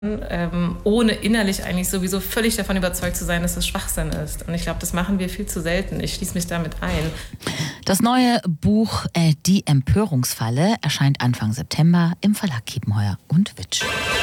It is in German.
ohne innerlich eigentlich sowieso völlig davon überzeugt zu sein, dass es Schwachsinn ist. Und ich glaube, das machen wir viel zu selten. Ich schließe mich damit ein. Das neue Buch Die Empörungsfalle erscheint Anfang September im Verlag Kiepenheuer und Witsch.